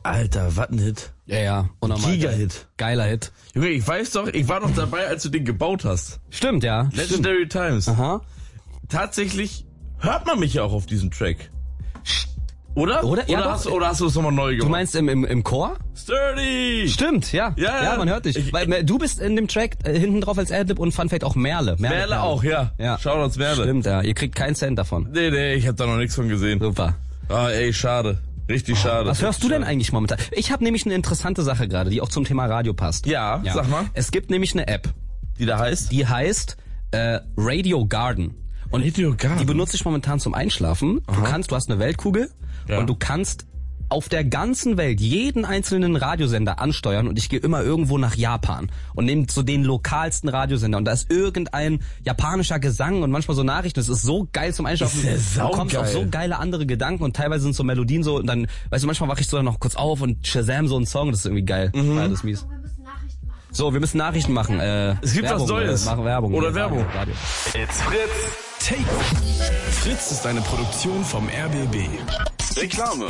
Alter, was ein Hit. Ja. Unnormal. Giga-Hit. Geiler Hit. Junge, ich weiß doch, ich war noch dabei, als du den gebaut hast. Stimmt, ja. Legendary Times. Aha. Tatsächlich hört man mich ja auch auf diesem Track. Oder? Ja, hast du es nochmal neu gemacht? Du meinst im Chor? Sturdy! Stimmt, ja. Ja, man hört dich. Weil du bist in dem Track hinten drauf als Adlib und Fun Fact auch Merle. Merle auch, ja. Shoutouts Merle. Stimmt, ja. Ihr kriegt keinen Cent davon. Nee, ich hab da noch nichts von gesehen. Super. Ah, ey, schade. Richtig schade. Was hörst du denn eigentlich momentan? Ich habe nämlich eine interessante Sache gerade, die auch zum Thema Radio passt. Ja, sag mal. Es gibt nämlich eine App. Die da heißt? Die heißt Radio Garden. Und Radio Garden? Die benutze ich momentan zum Einschlafen. Du hast eine Weltkugel und du kannst auf der ganzen Welt jeden einzelnen Radiosender ansteuern und ich gehe immer irgendwo nach Japan und nehme so den lokalsten Radiosender und da ist irgendein japanischer Gesang und manchmal so Nachrichten. Das ist so geil zum Einschlafen. Das ist ja du kommst auf so geile andere Gedanken und teilweise sind so Melodien so und dann, weißt du, manchmal wache ich so noch kurz auf und Shazam so einen Song, das ist irgendwie geil. Ja, das ist mies. So, wir müssen Nachrichten machen. Es gibt Werbung, was Neues. Machen Werbung. Oder Werbung. Radio. It's Fritz. Take. Fritz ist eine Produktion vom RBB. Reklame.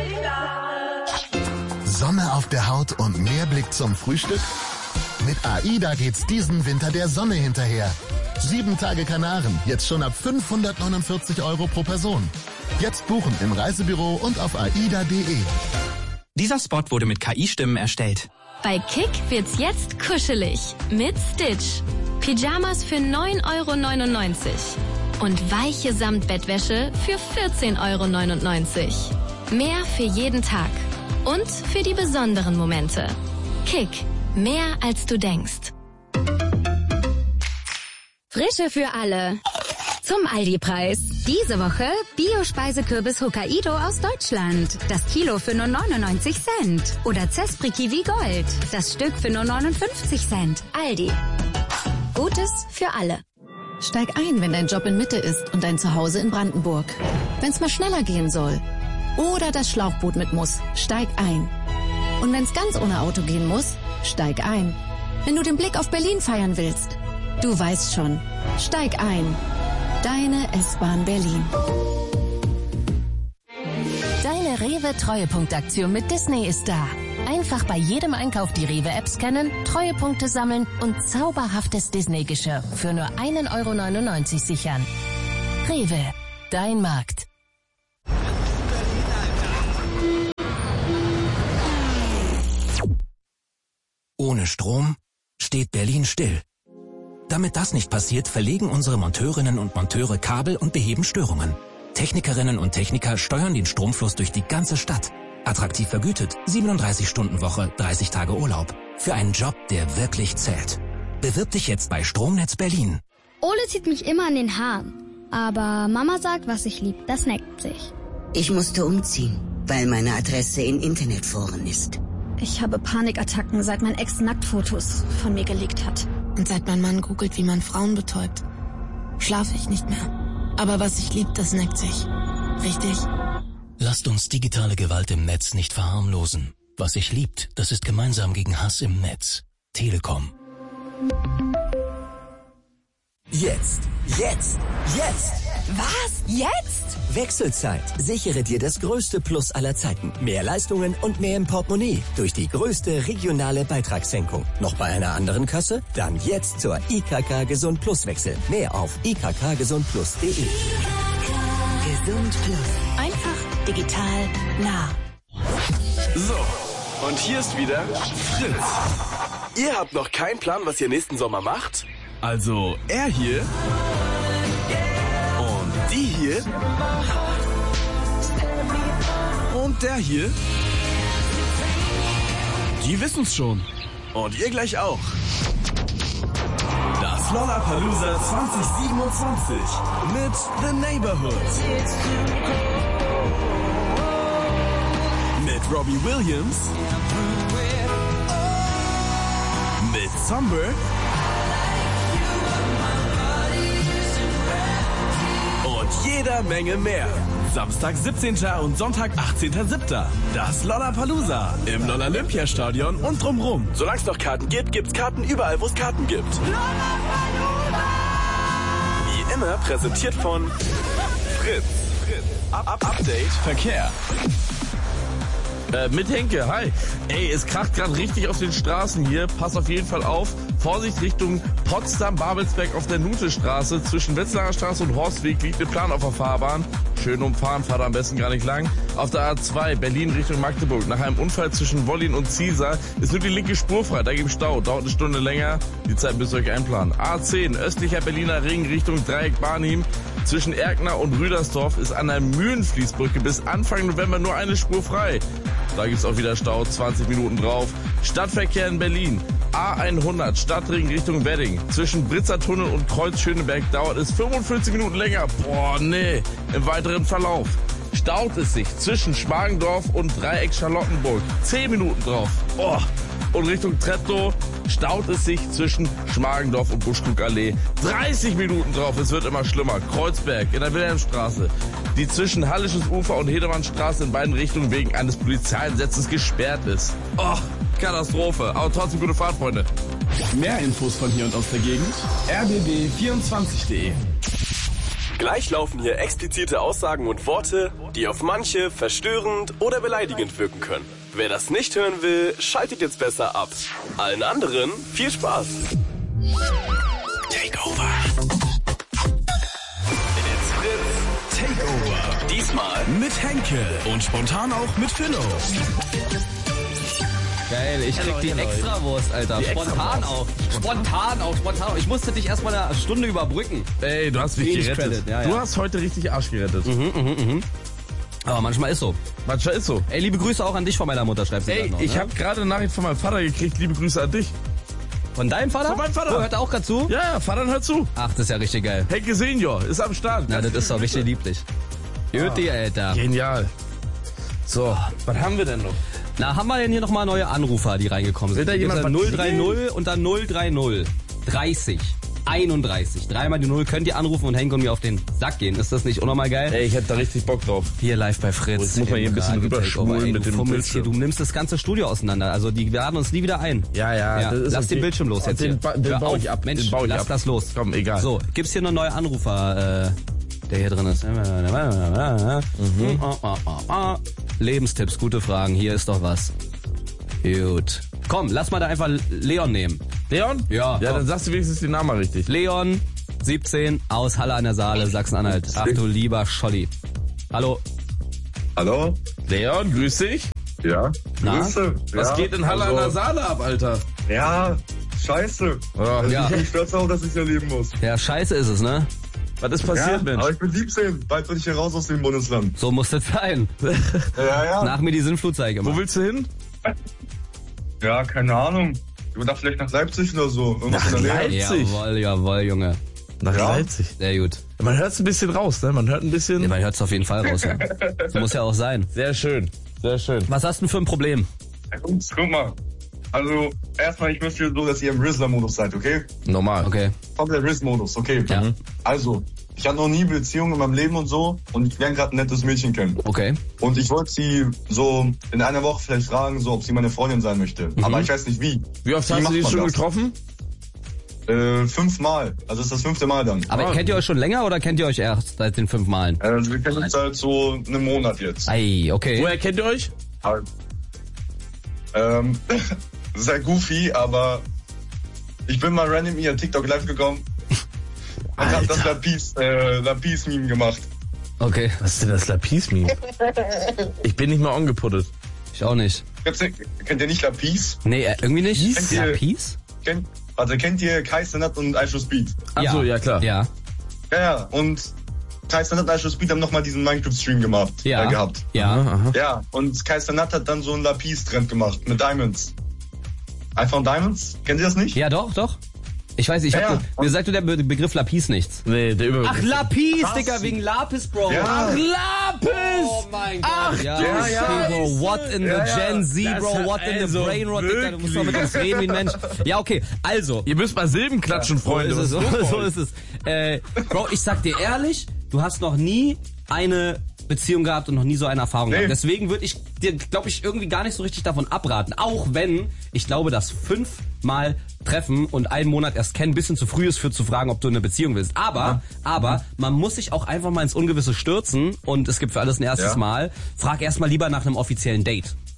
Sonne auf der Haut und mehr Blick zum Frühstück? Mit AIDA geht's diesen Winter der Sonne hinterher. 7 Tage Kanaren, jetzt schon ab 549 € pro Person. Jetzt buchen im Reisebüro und auf aida.de. Dieser Spot wurde mit KI-Stimmen erstellt. Bei Kick wird's jetzt kuschelig mit Stitch. Pyjamas für 9,99 € und weiche Samtbettwäsche für 14,99 €. Mehr für jeden Tag und für die besonderen Momente. Kick, mehr als du denkst. Frische für alle. Zum Aldi-Preis. Diese Woche Bio-Speisekürbis Hokkaido aus Deutschland. Das Kilo für nur 99 Cent. Oder Zespri Kiwi Gold. Das Stück für nur 59 Cent. Aldi. Gutes für alle. Steig ein, wenn dein Job in Mitte ist und dein Zuhause in Brandenburg. Wenn's mal schneller gehen soll. Oder das Schlauchboot mit muss. Steig ein. Und wenn's ganz ohne Auto gehen muss, steig ein. Wenn du den Blick auf Berlin feiern willst. Du weißt schon. Steig ein. Deine S-Bahn Berlin. Deine Rewe-Treuepunktaktion mit Disney ist da. Einfach bei jedem Einkauf die Rewe-App scannen, Treuepunkte sammeln und zauberhaftes Disney-Geschirr für nur 1,99 € sichern. Rewe, dein Markt. Ohne Strom steht Berlin still. Damit das nicht passiert, verlegen unsere Monteurinnen und Monteure Kabel und beheben Störungen. Technikerinnen und Techniker steuern den Stromfluss durch die ganze Stadt. Attraktiv vergütet, 37-Stunden-Woche, 30 Tage Urlaub. Für einen Job, der wirklich zählt. Bewirb dich jetzt bei Stromnetz Berlin. Ole zieht mich immer an den Haaren. Aber Mama sagt, was ich lieb, das neckt sich. Ich musste umziehen, weil meine Adresse in Internetforen ist. Ich habe Panikattacken, seit mein Ex Nacktfotos von mir geleakt hat. Und seit mein Mann googelt, wie man Frauen betäubt, schlafe ich nicht mehr. Aber was ich lieb, das neckt sich. Richtig? Lasst uns digitale Gewalt im Netz nicht verharmlosen. Was sich liebt, das ist gemeinsam gegen Hass im Netz. Telekom. Jetzt. Was? Jetzt? Wechselzeit. Sichere dir das größte Plus aller Zeiten. Mehr Leistungen und mehr im Portemonnaie. Durch die größte regionale Beitragssenkung. Noch bei einer anderen Kasse? Dann jetzt zur IKK Gesund Plus wechseln. Mehr auf ikkgesundplus.de. Gesund Plus. Einfach, digital, nah. So, und hier ist wieder Fritz. Ihr habt noch keinen Plan, was ihr nächsten Sommer macht? Also er hier und die hier und der hier, die wissen's schon. Und ihr gleich auch. Das Lollapalooza 2027 mit The Neighborhood. Mit Robbie Williams. Mit Somber. Und jeder Menge mehr. Samstag 17. und Sonntag 18.07. Das Lollapalooza im Lollapalooza-Stadion und drumrum. Solange es noch Karten gibt, gibt's Karten überall, wo es Karten gibt. Lollapalooza! Wie immer präsentiert von Fritz. Update Verkehr. Mit Henke, hi. Ey, es kracht gerade richtig auf den Straßen hier. Pass auf jeden Fall auf. Vorsicht Richtung Potsdam-Babelsberg auf der Nutestraße. Zwischen Wetzlarer Straße und Horstweg liegt eine Plan auf der Fahrbahn. Schön umfahren, fahrt am besten gar nicht lang. Auf der A2 Berlin Richtung Magdeburg. Nach einem Unfall zwischen Wollin und Ziesar ist nur die linke Spur frei. Da gibt es Stau. Dauert eine Stunde länger. Die Zeit müsst ihr euch einplanen. A10 östlicher Berliner Ring Richtung Dreieck Barnim. Zwischen Erkner und Rüdersdorf ist an der Mühlenfließbrücke bis Anfang November nur eine Spur frei. Da gibt's auch wieder Stau, 20 Minuten drauf. Stadtverkehr in Berlin. A100 Stadtring Richtung Wedding. Zwischen Britzer Tunnel und Kreuz Schöneberg dauert es 45 Minuten länger. Boah, nee. Im weiteren Verlauf staut es sich zwischen Schmargendorf und Dreieck Charlottenburg. 10 Minuten drauf. Oh. Und Richtung Treptow staut es sich zwischen Schmargendorf und Buschklugallee. 30 Minuten drauf, es wird immer schlimmer. Kreuzberg in der Wilhelmstraße, die zwischen Hallisches Ufer und Hedemannstraße in beiden Richtungen wegen eines Polizeieinsatzes gesperrt ist. Oh, Katastrophe, aber trotzdem gute Fahrt, Freunde. Mehr Infos von hier und aus der Gegend, rbb24.de. Gleich laufen hier explizite Aussagen und Worte, die auf manche verstörend oder beleidigend wirken können. Wer das nicht hören will, schaltet jetzt besser ab. Allen anderen viel Spaß. Takeover. It's Fritz Takeover. Diesmal mit Henke und spontan auch mit Philo. Geil, ich krieg die Extrawurst, Alter. Spontan auch. Spontan auch. Ich musste dich erstmal eine Stunde überbrücken. Ey, du hast mich gerettet. Ja. Du hast heute richtig Arsch gerettet. Aber manchmal ist so. Manchmal ist so. Ey, liebe Grüße auch an dich von meiner Mutter, schreibst du Ey, noch, ich habe gerade eine Nachricht von meinem Vater gekriegt. Liebe Grüße an dich. Von deinem Vater? Von meinem Vater. Oh, hört er auch gerade zu? Ja, Vater hört zu. Ach, das ist ja richtig geil. Henke Senior ist am Start. Na, das ist doch richtig lieblich. Juti, Alter. Genial. So, was haben wir denn noch? Na, haben wir denn hier nochmal neue Anrufer, die reingekommen sind? Will da jemand 030 und dann 030 30 31. Dreimal die 0 könnt ihr anrufen und Henke und mir auf den Sack gehen. Ist das nicht unnormal geil? Ey, ich hätte da richtig Bock drauf. Hier live bei Fritz. Jetzt muss man hier ein bisschen rüberschwulen mit dem Bildschirm. Du nimmst das ganze Studio auseinander. Also die laden uns nie wieder ein. Ja. Das ist lass den Bildschirm los jetzt. Den baue ich ab. Mensch, lass das los. Komm, egal. So, gibt's hier einen neuen Anrufer, der hier drin ist. Lebenstipps, gute Fragen. Hier ist doch was. Gut. Komm, lass mal da einfach Leon nehmen. Leon? Ja. Ja, dann sagst du wenigstens den Namen mal richtig. Leon, 17, aus Halle an der Saale, Sachsen-Anhalt. Ach du lieber Scholli. Hallo. Hallo? Leon, grüß dich. Ja. Na? Grüße. Was geht in Halle an der Saale ab, Alter? Ja, scheiße. Ja. Ich bin stolz darauf, dass ich erleben muss. Ja, scheiße ist es, ne? Was ist passiert, Mensch? Aber ich bin 17. Bald bin ich hier raus aus dem Bundesland. So muss das sein. Ja. Nach mir die Sinnflutzeit Wo willst du hin? Ja, keine Ahnung. Ich dachte vielleicht nach Leipzig oder so. Nach Leipzig? Jawohl, Junge. Nach Leipzig? Sehr gut. Man hört es ein bisschen raus, ne? Man hört ein bisschen... Ja, man hört es auf jeden Fall raus, ja. Das muss ja auch sein. Sehr schön. Was hast du denn für ein Problem? Ja, guck mal. Also, erstmal, ich möchte so, dass ihr im Rizzler-Modus seid, okay? Normal. Okay. Komplett Riz-Modus, okay? Ja. Also, ich hatte noch nie Beziehungen in meinem Leben und so und ich lerne gerade ein nettes Mädchen kennen. Okay. Und ich wollte sie so in einer Woche vielleicht fragen, so, ob sie meine Freundin sein möchte. Aber ich weiß nicht wie. Wie oft hast du die schon getroffen? 5 Mal. Also ist das 5. Mal dann. Aber kennt ihr euch schon länger oder kennt ihr euch erst seit den 5 Malen? Wir kennen uns halt so einen Monat jetzt. Ei, okay. Woher kennt ihr euch? Das ist halt goofy, aber ich bin mal random in ihr TikTok live gekommen und hab das Lapis-Meme gemacht. Okay. Was ist denn das Lapis-Meme? Ich bin nicht mal angeputtet. Ich auch nicht. Kennt ihr nicht Lapis? Nee, irgendwie nicht. Kennt ihr, Lapis? Kennt ihr Kai Cenat und Aisho Speed? Achso, ja klar. Ja. Ja, und Kai Cenat und Aisho Speed haben nochmal diesen Minecraft-Stream gehabt. Gehabt. Ja. Aha. Ja, und Kai Cenat hat dann so einen Lapis-Trend gemacht mit Diamonds. iPhone Diamonds? Kennen Sie das nicht? Ja, doch. Ich weiß, mir sagt der Begriff Lapis nichts. Nee, der Überbegriff. Ach, Lapis, Digga, wegen Lapis, Bro. Ja. Ach, Lapis! Oh mein Gott. Ach, ja, ja. Bro. What in the Gen Z, Bro? What in the Brain Rot, Digga? Du musst doch mit uns reden wie ein Mensch. Ja, okay, also. Ihr müsst mal Silben klatschen, Freunde. So ist es. Bro, ich sag dir ehrlich, du hast noch nie eine Beziehung gehabt und noch nie so eine Erfahrung gehabt. Deswegen würde ich dir, glaube ich, irgendwie gar nicht so richtig davon abraten. Auch wenn ich glaube, dass 5-mal treffen und einen Monat erst kennen ein bisschen zu früh ist für zu fragen, ob du eine Beziehung willst. Aber man muss sich auch einfach mal ins Ungewisse stürzen und es gibt für alles ein erstes Mal. Frag erst mal lieber nach einem offiziellen Date.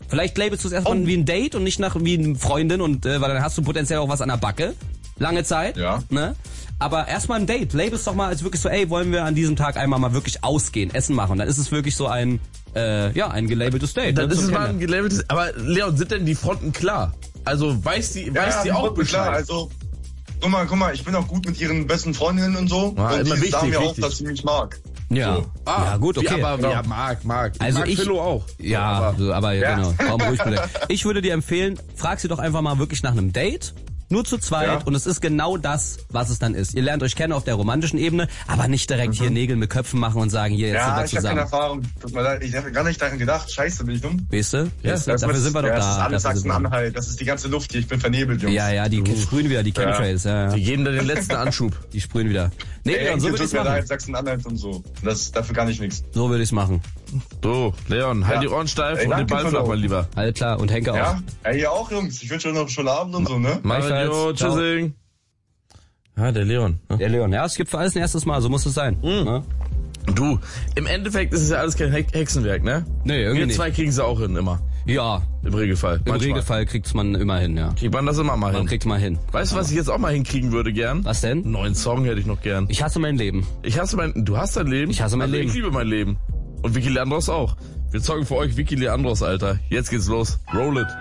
Vielleicht labelst du es erstmal wie ein Date und nicht wie eine Freundin und weil dann hast du potenziell auch was an der Backe. Lange Zeit. Ja. Ne? Aber erstmal ein Date. Label's doch mal als wirklich so, ey, wollen wir an diesem Tag einmal mal wirklich ausgehen, Essen machen. Und dann ist es wirklich so ein gelabeltes Date. Dann ist es mal ein gelabeltes. Aber Leon, sind denn die Fronten klar? Also weiß die auch Bescheid? Klar, also guck mal, ich bin auch gut mit ihren besten Freundinnen und so. Ja, und immer die sagen mir auch, wichtig. dass sie mich mag. Ja. So. Ja, gut, okay. Aber mag. Also mag Philo auch. Ja, aber genau. Komm ruhig bitte. Ich würde dir empfehlen, frag sie doch einfach mal wirklich nach einem Date. Nur zu zweit und es ist genau das, was es dann ist. Ihr lernt euch kennen auf der romantischen Ebene, aber nicht direkt hier Nägel mit Köpfen machen und sagen, hier, jetzt sind wir zusammen. Ja, ich habe keine Erfahrung. Tut mir leid, ich habe gar nicht daran gedacht. Scheiße, bin ich dumm? Weißt du? Dafür sind wir doch da. Das ist alles Sachsen-Anhalt, das ist die ganze Luft hier, ich bin vernebelt, Jungs. Ja, die sprühen wieder, die Chemtrails. Ja. Die geben da den letzten Anschub. Die sprühen wieder. Nee, Leon, so würde ich's machen. Sachsen-Anhalt und so. Dafür kann ich nichts. So würde ich's machen. So, Leon, halt die Ohren steif und den Ball flach, mein Lieber. Alles klar, und Henke auch. Ja, ihr auch, Jungs. Ich wünsche euch noch einen schönen Abend und so, ne? Mario, tschüssing. Ah, der Leon. Der Leon, ja, es gibt für alles ein erstes Mal, so muss es sein. Ne? Du, im Endeffekt ist es ja alles kein Hexenwerk, ne? Nee, irgendwie Wir zwei kriegen sie auch hin, immer. Ja. Im Regelfall. Im Regelfall kriegt's man immer hin, ja. Kriegt man das immer mal hin. Man kriegt's mal hin. Weißt du, was ich jetzt auch mal hinkriegen würde gern? Was denn? Einen neuen Song hätte ich noch gern. Ich hasse mein Leben. Du hast dein Leben? Ich hasse mein Leben. Ich liebe mein Leben. Und Vicky Leandros auch. Wir zocken für euch Vicky Leandros, Alter. Jetzt geht's los. Roll it.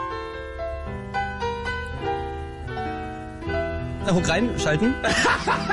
Hook reinschalten.